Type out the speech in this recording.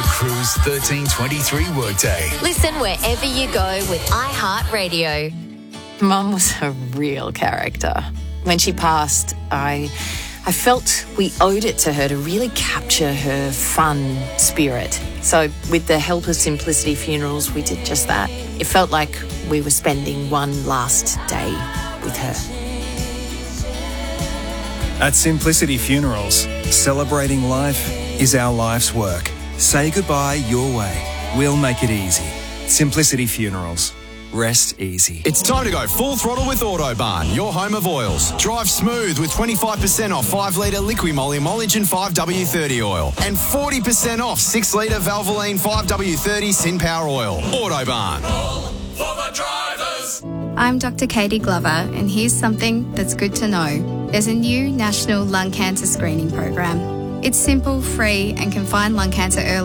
The Cruise 1323 Workday. Listen wherever you go with iHeartRadio. Mum was a real character. When she passed, I felt we owed it to her to really capture her fun spirit. So with the help of Simplicity Funerals, we did just that. It felt like we were spending one last day with her. At Simplicity Funerals, celebrating life is our life's work. Say goodbye your way. We'll make it easy. Simplicity Funerals. Rest easy. It's time to go full throttle with Autobahn, your home of oils. Drive smooth with 25% off 5-litre Liqui-Moly Emulsion 5W30 oil and 40% off 6-litre Valvoline 5W30 Sin Power oil. Autobahn. For the drivers. I'm Dr. Katie Glover, and here's something that's good to know. There's a new national lung cancer screening program. It's simple, free, and can find lung cancer early